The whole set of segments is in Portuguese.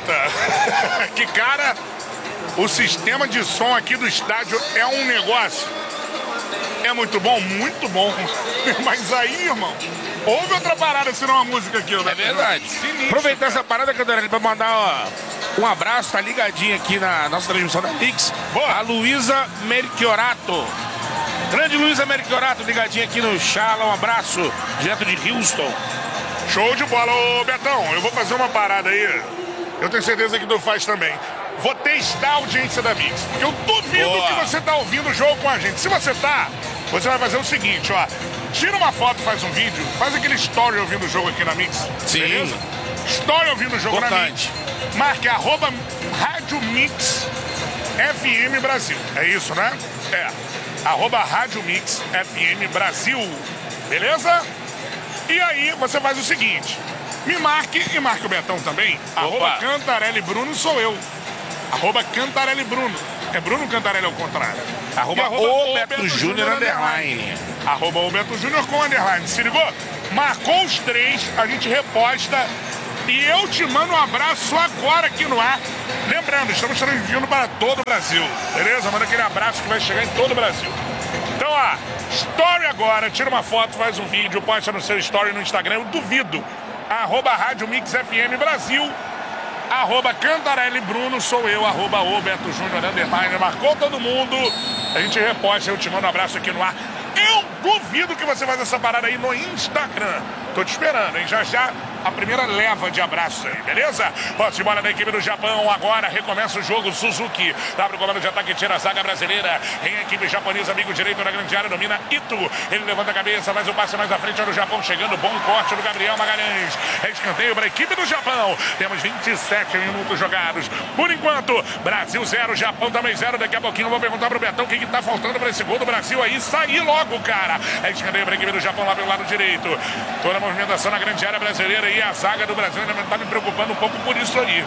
volta. Que, cara, o sistema de som aqui do estádio é um negócio. É muito bom. Mas aí, irmão, houve outra parada, senão uma música aqui. É verdade. Aproveitar essa parada, Cantarelli, pra mandar um abraço, tá ligadinho aqui na nossa transmissão da Mix. A Luísa Merchiorato. Grande Luísa Merchiorato, ligadinha aqui no Chala. Um abraço, direto de Houston. Show de bola. Ô, Betão, eu vou fazer uma parada aí. Eu tenho certeza que tu faz também. Vou testar a audiência da Mix. Eu duvido que você tá ouvindo o jogo com a gente. Se você tá, você vai fazer o seguinte, ó. Tira uma foto, faz um vídeo, faz aquele story ouvindo o jogo aqui na Mix. Sim. Beleza? Story ouvindo o jogo na Mix. Marque @Rádio Mix FM Brasil. É isso, né? É. @Rádio Mix FM Brasil. Beleza? E aí você faz o seguinte. Me marque e marque o Betão também. @Cantarelli Bruno sou eu. @Cantarelli Bruno. É Bruno Cantarelli ao contrário. @o Beto Júnior underline. @o Beto Júnior com underline. Se ligou? Marcou os três, a gente reposta. E eu te mando um abraço agora aqui no ar. Lembrando, estamos transmitindo para todo o Brasil. Beleza? Manda aquele abraço que vai chegar em todo o Brasil. Então, ó, story agora. Tira uma foto, faz um vídeo, posta no seu story no Instagram. Eu duvido. @Rádio Mix FM Brasil. @Cantarelli Bruno, sou eu. @o Beto Júnior underline. Marcou todo mundo. A gente reposta. Eu te mando um abraço aqui no ar. Eu duvido que você faz essa parada aí no Instagram. Tô te esperando, hein? Já a primeira leva de abraços aí, beleza? Posse de bola da equipe do Japão. Agora recomeça o jogo. Suzuki dá pro comando de ataque, tira a zaga brasileira. Em equipe japonesa, amigo direito na grande área, domina Ito. Ele levanta a cabeça, faz o passe mais à frente. Olha o Japão chegando. Bom corte do Gabriel Magalhães. É escanteio para a equipe do Japão. Temos 27 minutos jogados. Por enquanto, Brasil 0, Japão também 0. Daqui a pouquinho eu vou perguntar pro Betão o que tá faltando para esse gol do Brasil aí sair logo, cara. É escanteio para a equipe do Japão lá pelo lado direito. Toda a movimentação na grande área brasileira e a zaga do Brasil ainda tá me preocupando um pouco por isso aí.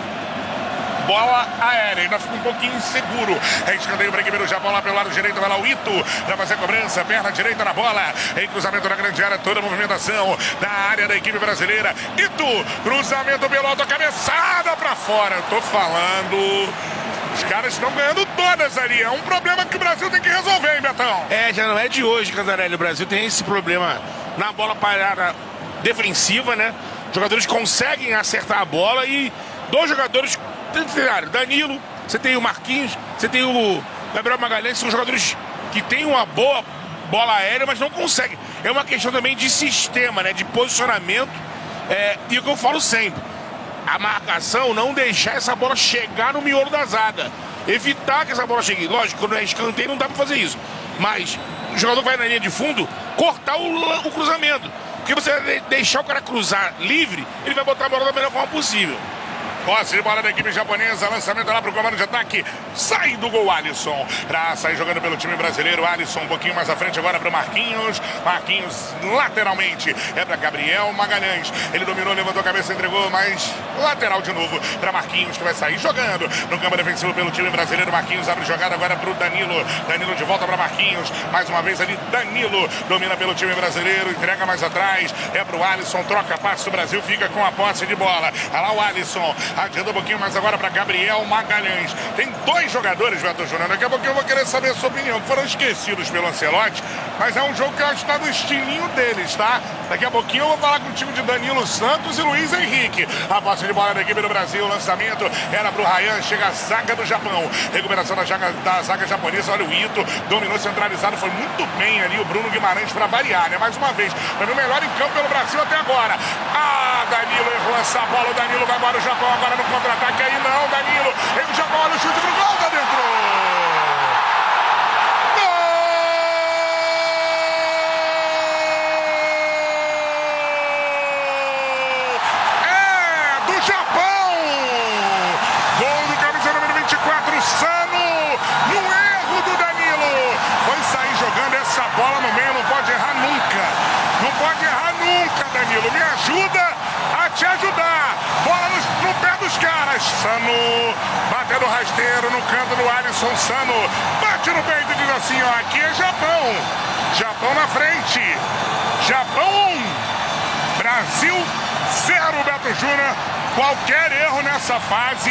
Bola aérea, ainda fica um pouquinho inseguro. É escanteio para a equipe do Japão lá pelo lado direito. Vai lá o Ito para fazer a cobrança. Perna direita na bola. Em cruzamento na grande área. Toda a movimentação da área da equipe brasileira. Ito, cruzamento pelo alto, cabeçada para fora. Eu tô falando. Os caras estão ganhando todas ali. É um problema que o Brasil tem que resolver, hein, Betão? Já não é de hoje, Cantarelli. O Brasil tem esse problema na bola parada defensiva, né? Os jogadores conseguem acertar a bola e dois jogadores, Danilo, você tem o Marquinhos, você tem o Gabriel Magalhães, são jogadores que têm uma boa bola aérea, mas não conseguem. É uma questão também de sistema, né? De posicionamento. E o que eu falo sempre, a marcação, não deixar essa bola chegar no miolo da zaga. Evitar que essa bola chegue. Lógico, quando é escanteio não dá pra fazer isso. Mas o jogador vai na linha de fundo, cortar o cruzamento. Porque você deixar o cara cruzar livre, ele vai botar a bola da melhor forma possível. Posse de bola da equipe japonesa, lançamento lá pro comando de ataque, sai do gol Alisson, pra sair jogando pelo time brasileiro. Alisson um pouquinho mais à frente agora pro Marquinhos lateralmente, é pra Gabriel Magalhães, ele dominou, levantou a cabeça, entregou, mas lateral de novo pra Marquinhos, que vai sair jogando no campo defensivo pelo time brasileiro. Marquinhos abre jogada agora pro Danilo de volta pra Marquinhos, mais uma vez ali Danilo, domina pelo time brasileiro, entrega mais atrás, é pro Alisson, troca passe, o Brasil fica com a posse de bola. Olha lá o Alisson, adianta um pouquinho mais agora para Gabriel Magalhães. Tem dois jogadores, Beto Júnior. Daqui a pouquinho eu vou querer saber a sua opinião. Foram esquecidos pelo Ancelotti, mas é um jogo que eu acho que está no estilinho deles, tá? Daqui a pouquinho eu vou falar com o time de Danilo Santos e Luiz Henrique. A posse de bola da equipe do Brasil. O lançamento era pro Ryan. Chega a zaga do Japão. Recuperação da zaga japonesa. Olha o Ito. Dominou centralizado. Foi muito bem ali o Bruno Guimarães para variar, né? Mais uma vez. Foi o melhor em campo pelo Brasil até agora. Danilo errou essa bola. O Danilo vai embora. O Japão agora no contra-ataque. Aí não, Danilo. Ele já olha o chute pro gol. Tá dentro. Sano, no erro do Danilo, foi sair jogando essa bola no meio, não pode errar nunca, não pode errar nunca, Danilo, me ajuda a te ajudar, bola no pé dos caras, Sano, batendo rasteiro no canto do Alisson, Sano, bate no peito e diz assim, ó, aqui é Japão, Japão na frente, Japão 1, Brasil 0, Beto Júnior. Qualquer erro nessa fase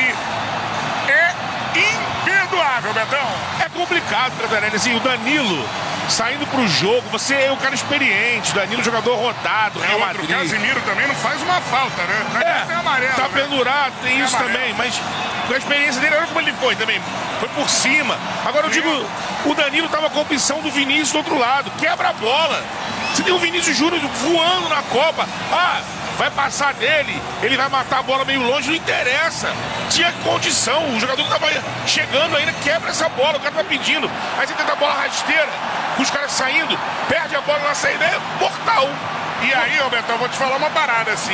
é imperdoável, Betão. É complicado, Cantarelli. Assim, o Danilo saindo pro jogo, você é um cara experiente, Danilo jogador rodado, Real Madrid. O Casemiro também não faz uma falta, né? Tem amarelo, tá né? pendurado, tem isso amarelo também, mas a experiência dele, olha como ele foi também, foi por cima. Agora eu digo, o Danilo tava com a opção do Vinícius do outro lado, quebra a bola. Você tem o Vinícius Júnior voando na Copa, vai passar dele, ele vai matar a bola meio longe, não interessa. Tinha condição, o jogador que tava chegando ainda quebra essa bola, o cara tá pedindo. Aí você tenta a bola rasteira, com os caras saindo, perde a bola na saída, é mortal. E aí, Roberto, eu vou te falar uma parada, assim,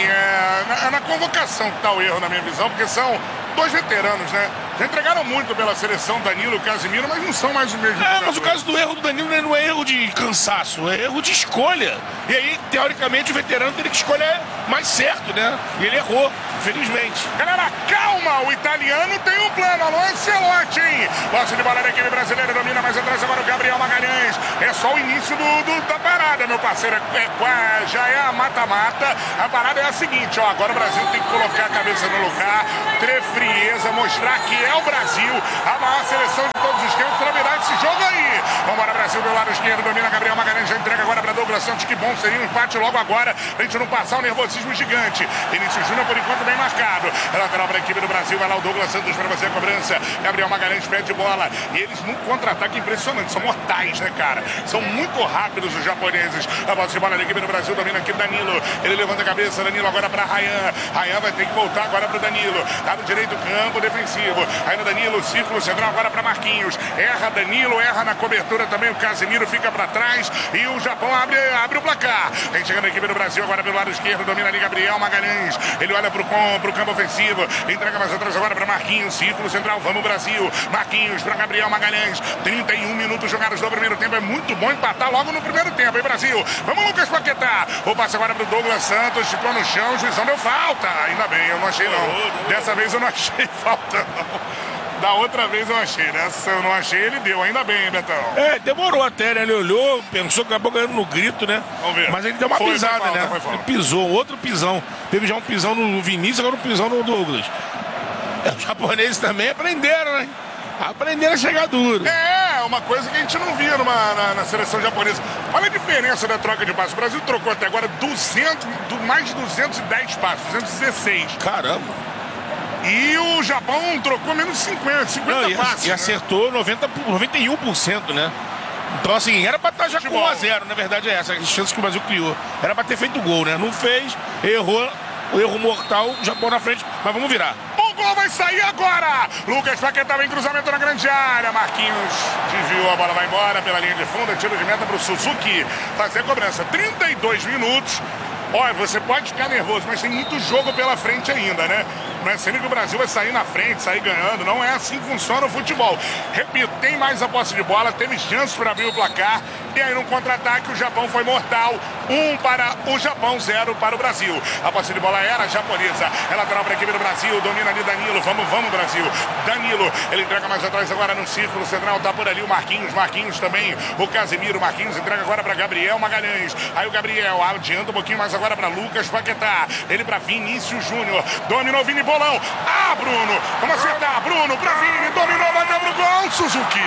é na convocação que tá o erro, na minha visão, porque são dois veteranos, né? Já entregaram muito pela seleção, Danilo e Casemiro, mas não são mais os mesmos. Mas o caso do erro do Danilo não é erro de cansaço, é erro de escolha. E aí, teoricamente, o veterano teria que escolher mais certo, né? E ele errou, felizmente. Galera, calma, o italiano tem um plano, alô Ancelotti, hein? Posse de bola da equipe brasileira, domina mais atrás agora o Gabriel Magalhães. É só o início da parada, meu parceiro, já é a mata-mata. A parada é a seguinte, ó, agora o Brasil tem que colocar a cabeça no lugar, ter frieza, mostrar que é o Brasil, a maior seleção de todos os tempos, para virar esse jogo aí. Vambora, Brasil, do lado esquerdo, domina Gabriel Magalhães, já entrega agora para Douglas Santos, que bom, seria um empate logo agora, pra gente não passar o nervosismo gigante. Vinícius Júnior, por enquanto, bem marcado. Lateral para a equipe do Brasil, vai lá o Douglas Santos para fazer a cobrança. Gabriel Magalhães pede bola, e eles num contra-ataque impressionante, são mortais, né, cara? São muito rápidos os japoneses. A bola de bola da equipe do Brasil, domina aqui Danilo, ele levanta a cabeça, Danilo agora para Rayan. Rayan vai ter que voltar agora para o Danilo, lado direito, campo defensivo. Aí no Danilo, círculo central agora para Marquinhos. Erra Danilo, erra na cobertura também o Casemiro, fica para trás e o Japão abre o placar. Vem chegando a equipe do Brasil agora pelo lado esquerdo, domina ali Gabriel Magalhães. Ele olha pro campo ofensivo, entrega mais atrás agora para Marquinhos, círculo central, vamos Brasil. Marquinhos para Gabriel Magalhães. 31 minutos jogados no primeiro tempo, é muito bom empatar logo no primeiro tempo, hein, Brasil? Vamos, Lucas Paquetá. O passe agora pro Douglas Santos, ficou no chão, o juizão deu falta. Ainda bem, eu não achei não. Dessa vez eu não achei falta não. Da outra vez eu achei, nessa eu não achei, ele deu, ainda bem, hein, Betão? Demorou até, né? Ele olhou, pensou que acabou ganhando no grito, né? Vamos ver. Mas ele deu uma pisada, foi falta, né? Ele pisou, outro pisão. Teve já um pisão no Vinícius, agora um pisão no Douglas. Os japoneses também aprenderam, né? Aprenderam a chegar duro. É, uma coisa que a gente não via na seleção japonesa. Olha a diferença da troca de passos. O Brasil trocou até agora mais de 210 passos, 216. Caramba. E o Japão trocou menos 50 passos. E acertou 91%, né? Então, assim, era pra estar já com 1-0, na verdade é essa, a chance que o Brasil criou. Era pra ter feito gol, né? Não fez, errou, o erro mortal, o Japão na frente, mas vamos virar. O gol vai sair agora! Lucas Paquetá vem cruzamento na grande área. Marquinhos desviou, a bola vai embora pela linha de fundo, tiro de meta pro Suzuki fazer a cobrança. 32 minutos. Olha, você pode ficar nervoso, mas tem muito jogo pela frente ainda, né? Não é sempre que o Brasil vai sair na frente, sair ganhando. Não é assim que funciona o futebol. Repito, tem mais a posse de bola, teve chances para abrir o placar. E aí, no contra-ataque, o Japão foi mortal. 1 para o Japão, 0 para o Brasil. A posse de bola era japonesa. É lateral para a equipe do Brasil. Domina ali Danilo. Vamos, Brasil. Danilo, ele entrega mais atrás agora no círculo central. Tá por ali o Marquinhos. Marquinhos também. O Casemiro. Marquinhos entrega agora para Gabriel Magalhães. Aí o Gabriel adianta um pouquinho mais agora para Lucas Paquetá. Ele para Vinícius Júnior. Dominou Vini Bolão. Bruno. Vamos acertar. Bruno para Vini. Dominou, bateu pro gol. Suzuki.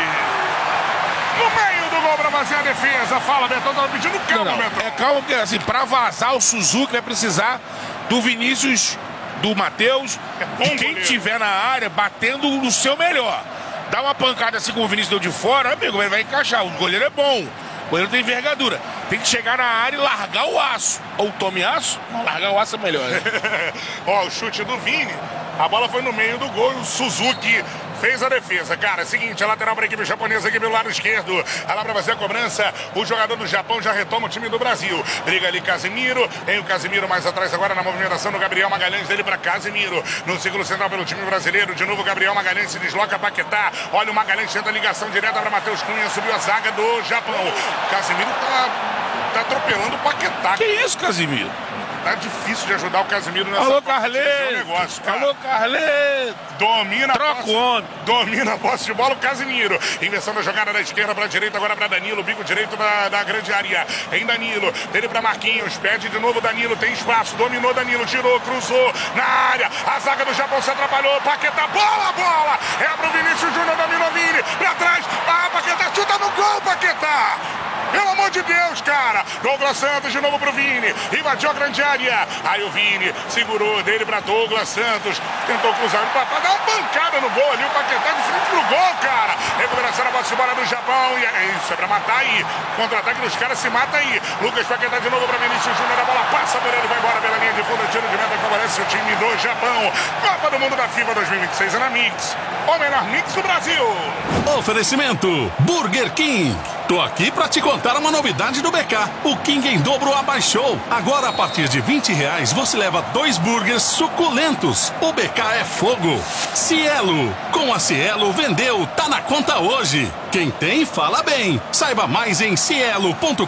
No meio do gol para fazer a defesa. Fala, Betão. Tava pedindo calma, Betão. É calma, porque assim, para vazar o Suzuki vai precisar do Vinícius, do Matheus, de quem tiver na área batendo no seu melhor. Dá uma pancada assim como o Vinícius deu de fora, amigo, ele vai encaixar. O goleiro é bom. O goleiro tem envergadura. Tem que chegar na área e largar o aço. Ou tome aço? Não, largar o aço é melhor, né? Ó, o chute do Vini. A bola foi no meio do gol. O Suzuki fez a defesa. Cara, seguinte, a lateral para a equipe japonesa aqui pelo lado esquerdo. Lá para fazer a cobrança. O jogador do Japão já retoma o time do Brasil. Briga ali Casemiro. Tem o Casemiro mais atrás agora na movimentação do Gabriel Magalhães. Dele para Casemiro. No círculo central pelo time brasileiro. De novo, Gabriel Magalhães se desloca Paquetá. Olha o Magalhães, tenta a ligação direta para Matheus Cunha. Subiu a zaga do Japão. Casemiro tá atropelando o Paquetá. Que isso, Casemiro? Tá difícil de ajudar o Casemiro nessa Alô, parte de fazer Carleto! o negócio, cara. Alô, Carleto! Domina a posse de bola o Casemiro. Inversão da jogada da esquerda para a direita, agora para Danilo. Bico direito da grande área. Em Danilo. Dele para Marquinhos. Pede de novo Danilo. Tem espaço. Dominou Danilo. Tirou, cruzou na área. A zaga do Japão se atrapalhou. Paquetá. Bola! É pro Vinícius Júnior. Dominou Vini. Pra trás. Paquetá. Chuta no gol, Paquetá. Pelo amor de Deus, cara. Douglas Santos de novo pro Vini. Invadiu a grande área. Aí o Vini segurou dele pra Douglas Santos. Tentou cruzar pra dar uma pancada no gol ali. O Paquetá de frente pro gol, cara. Recuperação da bola de bola do Japão. E é isso, é pra matar aí. Contra-ataque dos caras, se mata aí. Lucas Paquetá de novo pra Vinícius Júnior. A bola passa por ele, vai embora pela linha de fundo. Tiro de meta, favorece o time do Japão. Copa do Mundo da FIFA 2026 é na Mix. O melhor Mix do Brasil. Oferecimento Burger King. Tô aqui pra te contar uma novidade do BK. O King em dobro abaixou. Agora, a partir de R$20, você leva 2 burgers suculentos. O BK é fogo. Cielo. Com a Cielo, vendeu. Tá na conta hoje. Quem tem, fala bem. Saiba mais em cielo.com.br.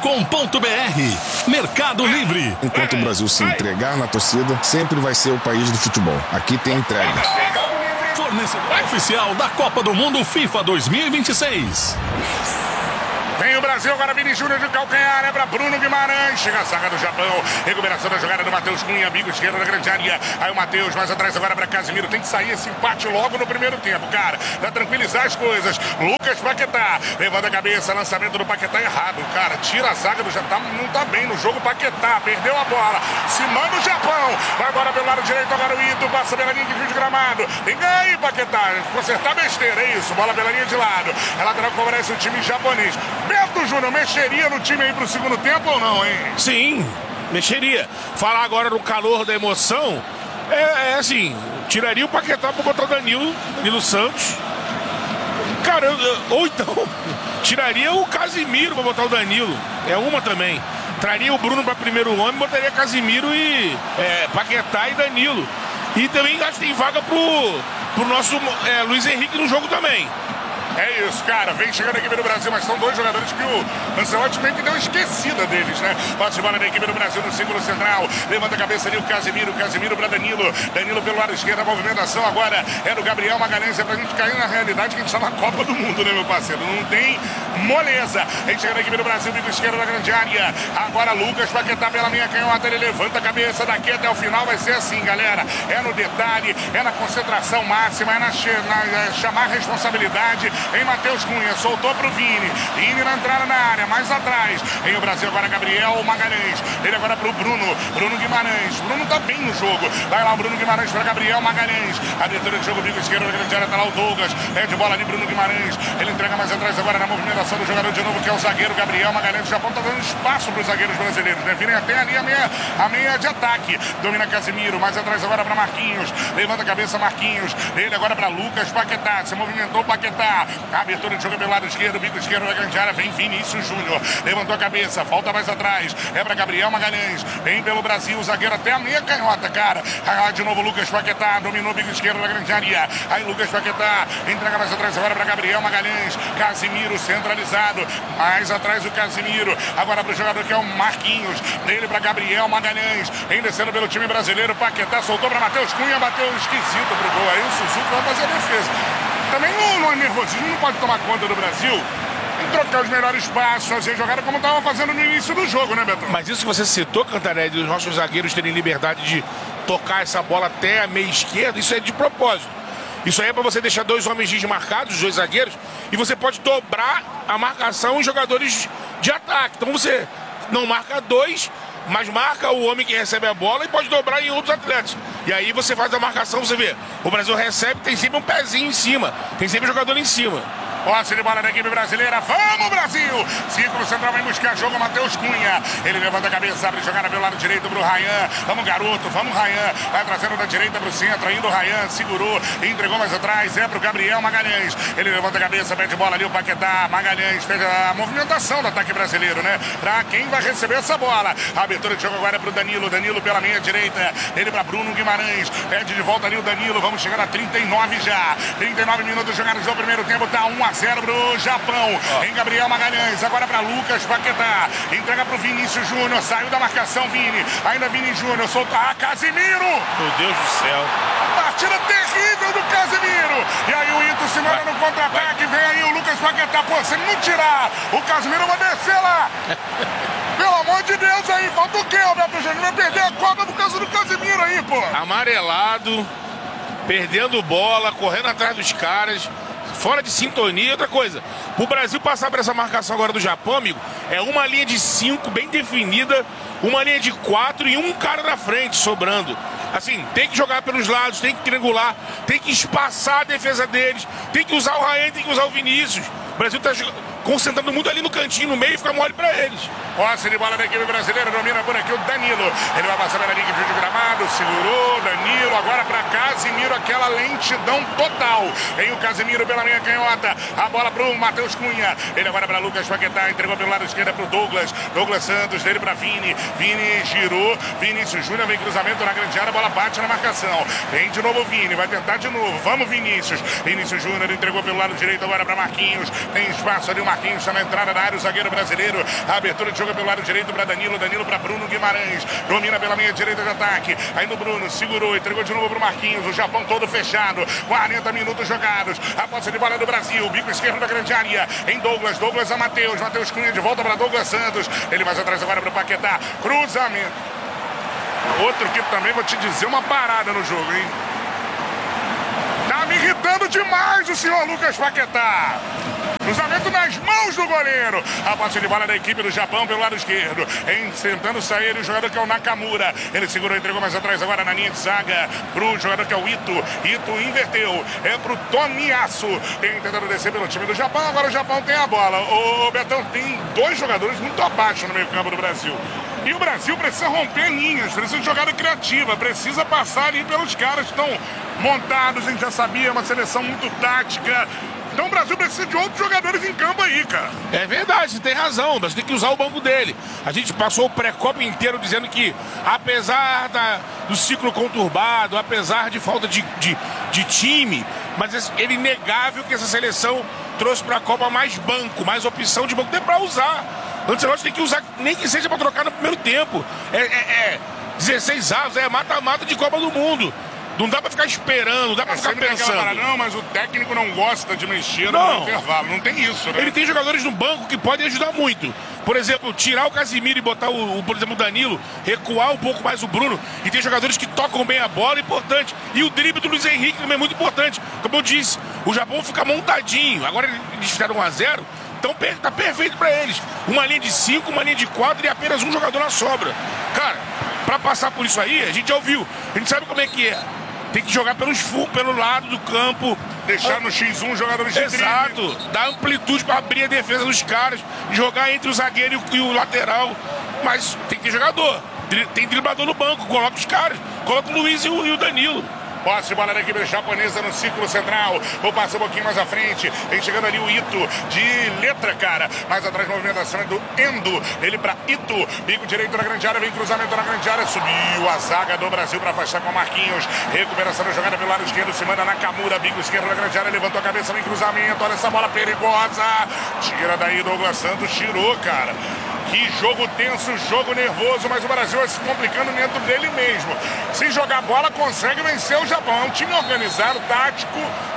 Mercado Livre. Enquanto o Brasil se entregar na torcida, sempre vai ser o país do futebol. Aqui tem entrega. Fornecedor oficial da Copa do Mundo FIFA 2026. Vem o Brasil, agora Vini Júnior de calcanhar, é pra Bruno Guimarães. Chega a zaga do Japão, recuperação da jogada do Matheus Cunha, bico esquerdo da grande área. Aí o Matheus, mais atrás agora pra Casemiro. Tem que sair esse empate logo no primeiro tempo, cara, pra tranquilizar as coisas. Lucas Paquetá, levanta a cabeça, lançamento do Paquetá errado, cara. Tira a zaga do Japão, não tá bem no jogo. Paquetá, perdeu a bola, se manda o Japão. Vai agora pelo lado direito, agora o Ito, passa pela linha de fio de gramado. Tem que aí, Paquetá, consertar besteira, é isso. Bola pela linha de lado. É lateral que favorece o time japonês. Beto Júnior, mexeria no time aí pro segundo tempo ou não, hein? Sim, mexeria. Falar agora no calor da emoção, é assim, tiraria o Paquetá pra botar o Danilo Santos. Cara, ou então, tiraria o Casemiro pra botar o Danilo. É uma também. Traria o Bruno pra primeiro homem, botaria Casemiro e Paquetá e Danilo. E também acho que tem vaga pro nosso Luiz Henrique no jogo também. É isso, cara. Vem chegando a equipe do Brasil, mas são 2 jogadores que o Ancelotti meio que deu esquecida deles, né? Bate de bola da equipe do Brasil no círculo central. Levanta a cabeça ali o Casemiro para Danilo. Danilo pelo lado esquerdo, a movimentação agora é do Gabriel Magalhães. É pra gente cair na realidade que a gente tá na Copa do Mundo, né, meu parceiro? Não tem moleza. Vem chegando a equipe do Brasil, bico esquerdo da grande área. Agora Lucas Paquetá pela linha canhota. Ele levanta a cabeça daqui até o final. Vai ser assim, galera. É no detalhe, é na concentração máxima, é na chamar responsabilidade. Em Matheus Cunha, soltou pro Vini. Vini na entrada na área, mais atrás. Em o Brasil agora Gabriel Magalhães. Ele agora pro Bruno Guimarães. Bruno tá bem no jogo. Vai lá o Bruno Guimarães para Gabriel Magalhães. Abertura de jogo, bico esquerdo da grande área, tá lá o Douglas. Pede bola ali, Bruno Guimarães. Ele entrega mais atrás agora na movimentação do jogador de novo, que é o zagueiro Gabriel Magalhães. O Japão tá dando espaço pros zagueiros brasileiros, né? Virem até ali a meia de ataque. Domina Casemiro, mais atrás agora para Marquinhos. Levanta a cabeça Marquinhos. Ele agora para Lucas Paquetá. Se movimentou Paquetá. Abertura de jogo pelo lado esquerdo, bico esquerdo da grande área. Vem Vinícius Júnior. Levantou a cabeça, falta mais atrás. É para Gabriel Magalhães. Vem pelo Brasil, o zagueiro até a meia canhota, cara. Aí de novo Lucas Paquetá. Dominou o bico esquerdo da grande área. Aí Lucas Paquetá. Entrega mais atrás agora para Gabriel Magalhães. Casemiro centralizado. Mais atrás o Casemiro. Agora para o jogador que é o Marquinhos. Dele para Gabriel Magalhães. Vem descendo pelo time brasileiro. Paquetá soltou para Matheus Cunha. Bateu esquisito pro gol. Aí o Suzuki vai fazer a defesa. Também não é nervosismo, não pode tomar conta do Brasil. Tem que trocar os melhores passos, fazer jogada como estava fazendo no início do jogo, né, Betão? Mas isso que você citou, Cantarelli, dos nossos zagueiros terem liberdade de tocar essa bola até a meia esquerda, isso é de propósito. Isso aí é para você deixar 2 homens desmarcados, 2 zagueiros, e você pode dobrar a marcação em jogadores de ataque. Então você não marca 2, mas marca o homem que recebe a bola e pode dobrar em outros atletas. E aí você faz a marcação, você vê, o Brasil recebe, tem sempre um pezinho em cima, tem sempre um jogador em cima. Posse de bola da equipe brasileira. Vamos, Brasil! Círculo central vai buscar jogo. Matheus Cunha. Ele levanta a cabeça, abre jogada pelo lado direito pro Ryan. Vamos, garoto. Vamos, Ryan. Vai trazendo da direita pro centro. Indo o Ryan. Segurou. Entregou mais atrás. É pro Gabriel Magalhães. Ele levanta a cabeça, pede bola ali o Paquetá. Magalhães fez a movimentação do ataque brasileiro, né? Pra quem vai receber essa bola. A abertura de jogo agora é pro Danilo. Danilo pela meia direita. Ele pra Bruno Guimarães. Pede de volta ali o Danilo. Vamos chegar a 39 já. 39 minutos jogados no primeiro tempo. Tá 1-0 a 0 pro Japão. Em Gabriel Magalhães, agora para Lucas Paquetá. Entrega pro Vinícius Júnior, saiu da marcação Vini. Ainda Vini Júnior, soltou. Casimiro! Meu Deus do céu. Partida terrível do Casimiro. E aí o Ito se manda no contra-ataque. Vem aí o Lucas Paquetá. Pô, se não tirar o Casimiro, eu vou descer lá. Pelo amor de Deus aí. Falta o quê, Alberto Júnior? Vai perder a Copa por causa do Casimiro aí, pô. Amarelado, perdendo bola, correndo atrás dos caras, fora de sintonia. Outra coisa, o Brasil passar por essa marcação agora do Japão, amigo, é uma linha de 5 bem definida, uma linha de 4 e um cara na frente sobrando. Assim, tem que jogar pelos lados, tem que triangular, tem que espaçar a defesa deles, tem que usar o Raen, tem que usar o Vinícius. O Brasil está concentrando muito ali no cantinho, no meio, e fica mole pra eles. Posse de bola da equipe brasileira, domina por aqui o Danilo. Ele vai passar pela linha de gramado, segurou, Danilo, agora para Casimiro, aquela lentidão total. Vem o Casimiro pela meia canhota, a bola pro Matheus Cunha. Ele agora para Lucas Paquetá, entregou pelo lado esquerdo pro Douglas. Douglas Santos, dele para Vini. Vini girou, Vinícius Júnior vem cruzamento na grande área, a bola bate na marcação. Vem de novo o Vini, vai tentar de novo. Vamos, Vinícius. Vinícius Júnior entregou pelo lado direito agora para Marquinhos. Tem espaço ali, o Marquinhos está na entrada da área, o zagueiro brasileiro. A abertura de jogo pelo lado direito para Danilo. Danilo para Bruno Guimarães. Domina pela meia direita de ataque. Aí no Bruno, segurou, entregou de novo para o Marquinhos. O Japão todo fechado. 40 minutos jogados. A posse de bola do Brasil. Bico esquerdo da grande área. Em Douglas. Douglas a Matheus. Matheus Cunha de volta para Douglas Santos. Ele mais atrás agora para o Paquetá. Cruzamento. Outro que também vou te dizer uma parada no jogo, hein? Tá me irritando demais o senhor Lucas Paquetá. Cruzamento nas mãos do goleiro. A posse de bola da equipe do Japão pelo lado esquerdo. Tentando sair o jogador que é o Nakamura. Ele segurou, entregou mais atrás agora na linha de zaga pro jogador que é o Ito. Ito inverteu. É pro Tomiyasu. Tentando descer pelo time do Japão. Agora o Japão tem a bola. O Betão tem dois jogadores muito abaixo no meio campo do Brasil. E o Brasil precisa romper linhas, precisa de jogada criativa, precisa passar ali pelos caras que estão montados, a gente já sabia, é uma seleção muito tática. Então o Brasil precisa de outros jogadores em campo aí, cara. É verdade, você tem razão, mas tem que usar o banco dele. A gente passou o pré-copa inteiro dizendo que, apesar do ciclo conturbado, apesar de falta de time, mas é inegável que essa seleção trouxe para a Copa mais banco, mais opção de banco, tem para usar. Ancelotti tem que usar, nem que seja para trocar no primeiro tempo. 16 avos, é mata-mata de Copa do Mundo. Não dá pra ficar esperando, não dá pra ficar pensando. Não, mas o técnico não gosta de mexer no intervalo. Não tem isso, né? Ele tem jogadores no banco que podem ajudar muito. Por exemplo, tirar o Casimiro e botar, por exemplo, o Danilo, recuar um pouco mais o Bruno. E tem jogadores que tocam bem a bola, importante. E o drible do Luiz Henrique também é muito importante. Como eu disse, o Japão fica montadinho. Agora eles fizeram 1-0. Então tá perfeito pra eles. Uma linha de 5, uma linha de 4 e apenas um jogador na sobra. Cara, pra passar por isso aí, a gente já ouviu. A gente sabe como é que é. Tem que jogar pelo lado do campo. Deixar no X1 jogadores de Exato. drible. Dar amplitude para abrir a defesa dos caras. Jogar entre o zagueiro e o lateral. Mas tem que ter jogador. Tem driblador no banco. Coloca os caras. Coloca o Luiz e o Danilo. Posse de bola da equipe japonesa no círculo central. Vou passar um pouquinho mais à frente. Vem chegando ali o Ito de letra, cara. Mais atrás, movimentação é do Endo. Ele para Ito. Bico direito na grande área. Vem cruzamento na grande área. Subiu a zaga do Brasil para afastar com o Marquinhos. Recuperação da jogada pelo lado esquerdo. Se manda Nakamura. Bico esquerdo na grande área. Levantou a cabeça. Vem cruzamento. Olha essa bola perigosa. Tira daí Douglas Santos. Tirou, cara. Que jogo tenso, jogo nervoso, mas o Brasil vai se complicando dentro dele mesmo. Se jogar bola, consegue vencer o Japão. É um time organizado, tático.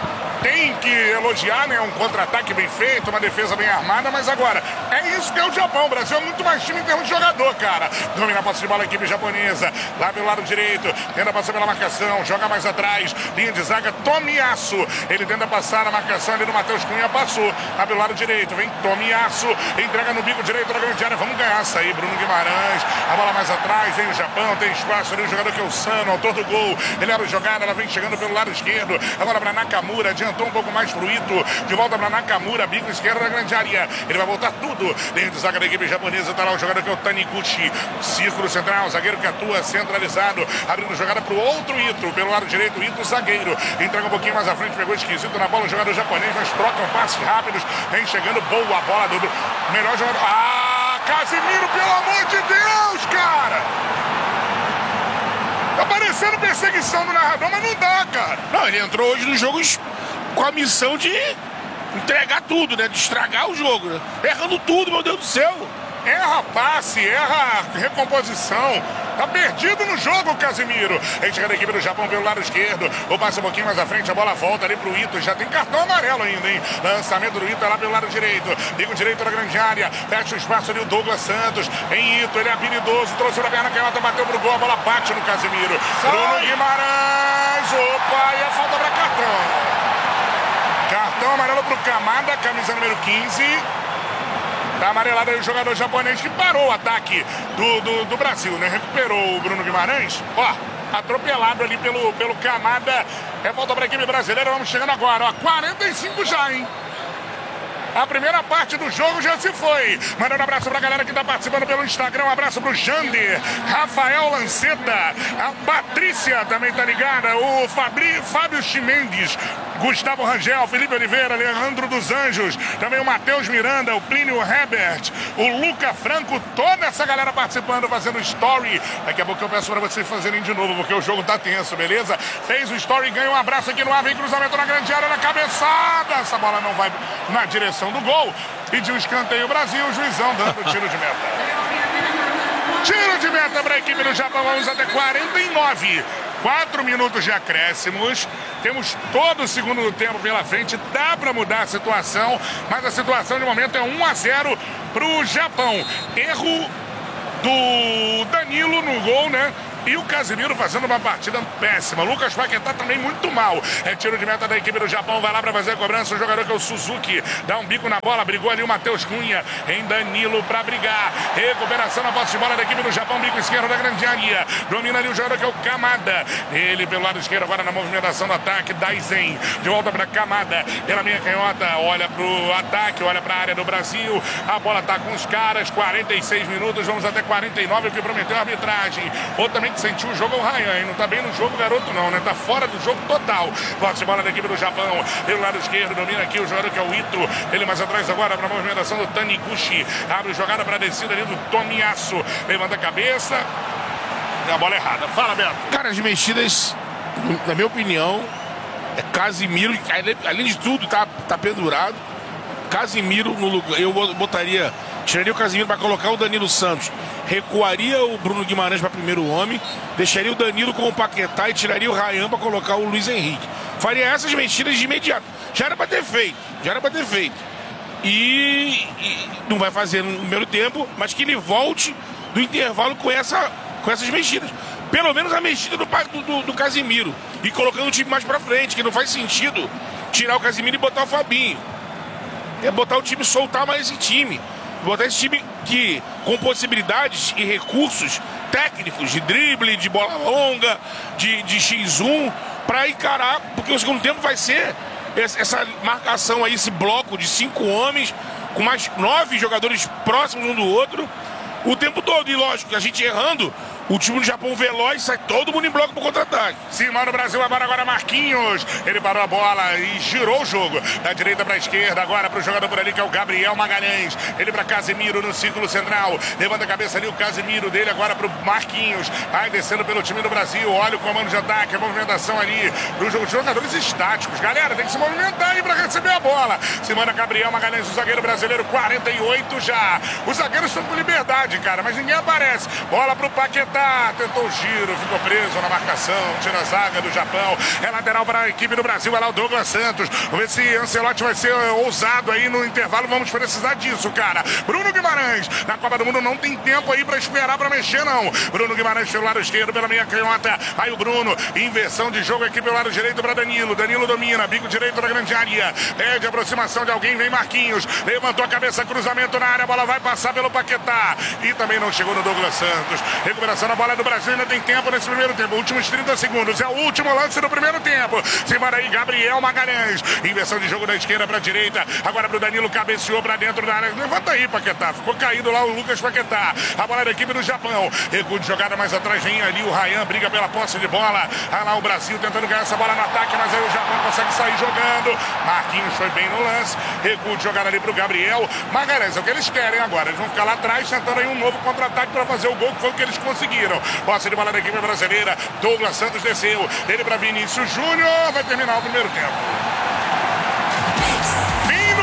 Tem que elogiar, né? Um contra-ataque bem feito, uma defesa bem armada, mas agora, é isso que é o Japão. O Brasil é muito mais time em termos de jogador, cara. Domina a posse de bola a equipe japonesa. Lá pelo lado direito, tenta passar pela marcação, joga mais atrás. Linha de zaga, Tomiyasu. Ele tenta passar a marcação ali do Matheus Cunha, passou. Lá pelo lado direito, vem Tomiyasu. Entrega no bico direito da grande área. Vamos ganhar essa aí, Bruno Guimarães. A bola mais atrás, vem o Japão, tem espaço ali. O jogador que é o Sano, autor do gol. Ele abre a jogada, ela vem chegando pelo lado esquerdo. Agora para Nakamura, adiantou um pouco mais pro Ito, de volta para Nakamura, bico esquerdo da grande área, ele vai voltar tudo, dentro de zaga da equipe japonesa, tá lá o jogador que é o Taniguchi, círculo central, zagueiro que atua centralizado, abrindo jogada pro outro Ito, pelo lado direito, Ito zagueiro, entrega um pouquinho mais à frente, pegou esquisito na bola, o jogador japonês, mas trocam passes rápidos, vem chegando, boa bola do melhor jogador, Casimiro, pelo amor de Deus, cara! Tá parecendo perseguição do narrador, mas não dá, cara. Não, ele entrou hoje nos jogos com a missão de entregar tudo, né? De estragar o jogo, né? Errando tudo, meu Deus do céu. Erra passe, erra recomposição. Tá perdido no jogo, Casimiro. Aí chega a equipe do Japão pelo lado esquerdo. O passe um pouquinho mais à frente, a bola volta ali pro Ito. Já tem cartão amarelo ainda, hein? Lançamento do Ito lá pelo lado direito. Bico direito da grande área. Fecha o espaço ali o Douglas Santos. Em Ito, ele é habilidoso. Trouxe pra perna canhota, bateu pro gol. A bola bate no Casimiro. Bruno Guimarães. Opa, e a falta pra cartão. Cartão amarelo pro Kamada, camisa número 15. Tá amarelado aí o jogador japonês que parou o ataque do Brasil, né? Recuperou o Bruno Guimarães. Ó, atropelado ali pelo Kamada. É volta para a equipe brasileira. Vamos chegando agora, ó. 45 já, hein? A primeira parte do jogo já se foi. Mandando um abraço pra galera que tá participando pelo Instagram. Um abraço pro Jander, Rafael Lanceta, a Patrícia também tá ligada, o Fábio Chimendes, Gustavo Rangel, Felipe Oliveira, Leandro dos Anjos, também o Matheus Miranda, o Plínio Herbert, o Luca Franco, toda essa galera participando, fazendo story. Daqui a pouco eu peço pra vocês fazerem de novo, porque o jogo tá tenso, beleza? Fez o story, ganha um abraço aqui no ar, vem cruzamento na grande área, na cabeçada. Essa bola não vai na direção do gol. Pediu escanteio o Brasil, o juizão dando tiro de meta. Tiro de meta para a equipe do Japão. Vamos até 49. 4 minutos de acréscimos. Temos todo o segundo tempo pela frente. Dá para mudar a situação, mas a situação de momento é 1-0 para o Japão. Erro do Danilo no gol, né? E o Casimiro fazendo uma partida péssima. Lucas Paquetá também muito mal. É tiro de meta da equipe do Japão. Vai lá para fazer a cobrança. O jogador que é o Suzuki. Dá um bico na bola. Brigou ali o Matheus Cunha. Em Danilo para brigar. Recuperação na posse de bola da equipe do Japão. Bico esquerdo da grande área. Domina ali o jogador que é o Kamada. Ele pelo lado esquerdo agora na movimentação do ataque. Daizen. De volta para Kamada. Pela minha canhota. Olha pro ataque. Olha para a área do Brasil. A bola tá com os caras. 46 minutos. Vamos até 49. O que prometeu a arbitragem. Ou também sentiu o jogo o Ryan, hein? Não tá bem no jogo, garoto, não, né? Tá fora do jogo total. Posse de bola da equipe do Japão. Pelo lado esquerdo, domina aqui o jogador que é o Ito. Ele mais atrás agora para a movimentação do Taniguchi. Abre jogada para a descida ali do Tomiyasu. Levanta a cabeça. E a bola errada. Fala, Beto. Cara, as mexidas, na minha opinião, é Casimiro. Além de tudo, tá pendurado. Casimiro no lugar. Eu botaria. Tiraria o Casimiro para colocar o Danilo Santos. Recuaria o Bruno Guimarães para primeiro homem. Deixaria o Danilo com o Paquetá e tiraria o Ryan para colocar o Luiz Henrique. Faria essas mexidas de imediato. Já era para ter feito. E não vai fazer no primeiro tempo, mas que ele volte do intervalo com essas mexidas. Pelo menos a mexida do Casimiro. E colocando o time mais para frente, que não faz sentido tirar o Casimiro e botar o Fabinho. É botar o time, soltar mais esse time. Botar esse time que, com possibilidades e recursos técnicos de drible, de bola longa, de X1, para encarar, porque o segundo tempo vai ser essa marcação aí, esse bloco de 5 homens, com mais 9 jogadores próximos um do outro, o tempo todo. E lógico, a gente errando, o time do Japão veloz, sai todo mundo em bloco pro contra-ataque. Cima no Brasil, agora Marquinhos. Ele parou a bola e girou o jogo. Da direita pra esquerda, agora pro jogador por ali, que é o Gabriel Magalhães. Ele pra Casimiro no círculo central. Levanta a cabeça ali, o Casimiro dele agora pro Marquinhos. Vai descendo pelo time do Brasil. Olha o comando de ataque, a movimentação ali pro jogo. Os jogadores estáticos. Galera, tem que se movimentar aí pra receber a bola. Se manda Gabriel Magalhães, o zagueiro brasileiro, 48 já. Os zagueiros estão com liberdade, cara, mas ninguém aparece. Bola pro Paquetá. Tentou o giro, ficou preso na marcação, tira a zaga do Japão. É lateral para a equipe do Brasil, vai lá o Douglas Santos. Vamos ver se Ancelotti vai ser ousado aí no intervalo, vamos precisar disso, cara. Bruno Guimarães, na Copa do Mundo não tem tempo aí para esperar, para mexer, não. Bruno Guimarães pelo lado esquerdo, pela meia canhota. Aí o Bruno, inversão de jogo aqui pelo lado direito para Danilo. Danilo domina, bico direito da grande área. Pede aproximação de alguém, vem Marquinhos. Levantou a cabeça, cruzamento na área, a bola vai passar pelo Paquetá. E também não chegou no Douglas Santos. Recuperação na bola do Brasil, ainda tem tempo nesse primeiro tempo. Últimos 30 segundos, é o último lance do primeiro tempo. Se manda aí Gabriel Magalhães. Inversão de jogo da esquerda para a direita. Agora pro Danilo, cabeceou para dentro da área. Levanta aí, Paquetá. Ficou caído lá o Lucas Paquetá. A bola da equipe do Japão. Recuo de jogada mais atrás, vem ali o Ryan, briga pela posse de bola. Olha lá o Brasil tentando ganhar essa bola no ataque, mas aí o Japão consegue sair jogando. Marquinhos foi bem no lance. Recuo de jogada ali pro Gabriel Magalhães. É o que eles querem agora. Eles vão ficar lá atrás tentando aí um novo contra-ataque para fazer o gol, que foi o que eles conseguiram. Posse de bola da equipe brasileira. Douglas Santos desceu. Ele para Vinícius Júnior. Vai terminar o primeiro tempo.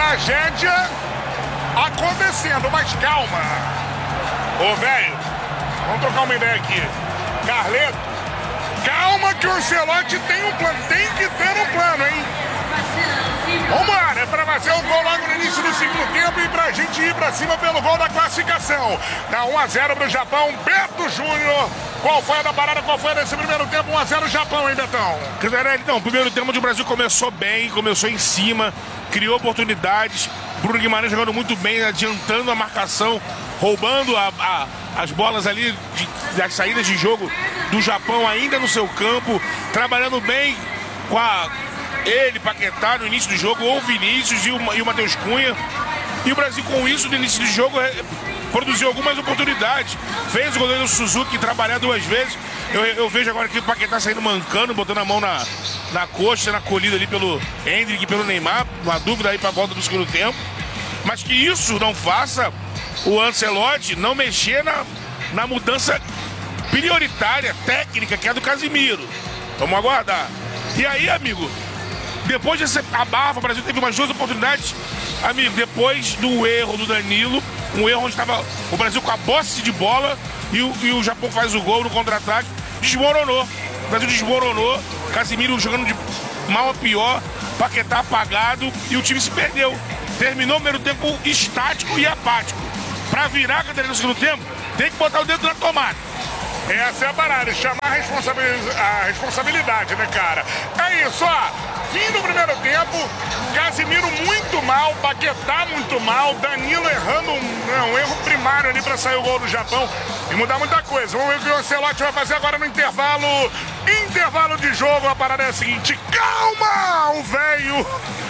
tragédia acontecendo, mas calma. Ô, velho, vamos trocar uma ideia aqui. Carleto, calma que o Ancelotti tem um plano. Tem que ter um plano, hein? Vambora, é pra fazer o gol logo no início do segundo tempo e pra gente ir pra cima pelo gol da classificação. Tá 1-0 pro Japão, Beto Júnior. Qual foi a da parada? Qual foi nesse primeiro tempo? 1-0 Japão, hein, Betão? Cantarelli, então, o primeiro tempo onde o Brasil começou bem, começou em cima, criou oportunidades. Bruno Guimarães jogando muito bem, adiantando a marcação, roubando as bolas ali das saídas de jogo do Japão ainda no seu campo, trabalhando bem com ele, Paquetá, no início do jogo, ou o Vinícius e o Matheus Cunha. E o Brasil, com isso, no início do jogo, produziu algumas oportunidades. Fez o goleiro Suzuki trabalhar 2 vezes. Eu vejo agora aqui o Paquetá saindo mancando, botando a mão na coxa, na colhida ali pelo Hendrick e pelo Neymar. Uma dúvida aí para a volta do segundo tempo. Mas que isso não faça o Ancelotti não mexer na mudança prioritária, técnica, que é a do Casimiro. Vamos aguardar. E aí, amigo, depois dessa abafa, o Brasil teve umas 2 oportunidades. Amigo, depois do erro do Danilo, um erro onde estava o Brasil com a posse de bola e o Japão faz o gol no contra-ataque, desmoronou. O Brasil desmoronou, Casimiro jogando de mal a pior, Paquetá apagado e o time se perdeu. Terminou o primeiro tempo estático e apático. Pra virar a cadeira no segundo tempo, tem que botar o dedo na tomada. Essa é a parada, chamar a responsabilidade, né, cara? É isso, ó. Fim do primeiro tempo, Casimiro muito mal, Paquetá muito mal, Danilo errando um erro primário ali pra sair o gol do Japão e mudar muita coisa. Vamos ver o que o Ancelotti vai fazer agora no intervalo. Intervalo de jogo, a parada é a seguinte: calma, o velho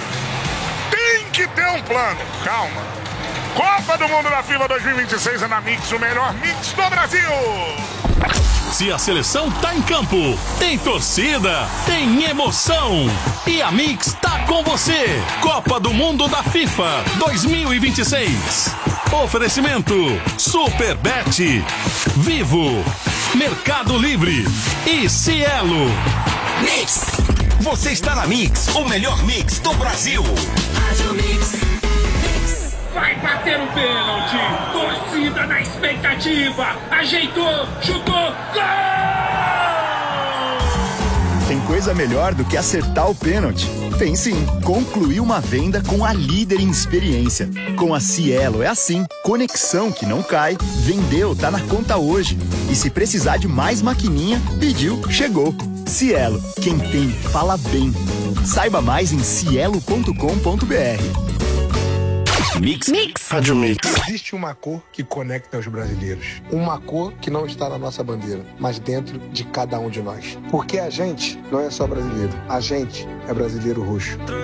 tem que ter um plano, calma. Copa do Mundo da FIFA 2026 é na Mix, o melhor mix do Brasil. Se a seleção tá em campo, tem torcida, tem emoção. E a Mix tá com você. Copa do Mundo da FIFA 2026. Oferecimento Superbet, Vivo, Mercado Livre e Cielo. Mix. Você está na Mix, o melhor mix do Brasil. Vai bater o pênalti. Torcida na expectativa. Ajeitou, chutou, gol! Tem coisa melhor do que acertar o pênalti? Tem sim. Concluir uma venda com a líder em experiência. Com a Cielo é assim. Conexão que não cai. Vendeu, tá na conta hoje. E se precisar de mais maquininha, pediu, chegou. Cielo. Quem tem, fala bem. Saiba mais em cielo.com.br. Mix. Rádio Mix. Existe uma cor que conecta os brasileiros. Uma cor que não está na nossa bandeira, mas dentro de cada um de nós. Porque a gente não é só brasileiro. A gente é brasileiro roxo.